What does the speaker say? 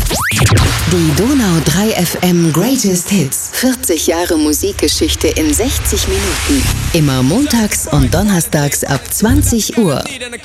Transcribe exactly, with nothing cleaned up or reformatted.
Die Donau drei F M Greatest Hits. vierzig Jahre Musikgeschichte in sechzig Minuten. Immer montags und donnerstags ab zwanzig Uhr.